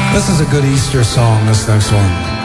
This is a good Easter song, this next one.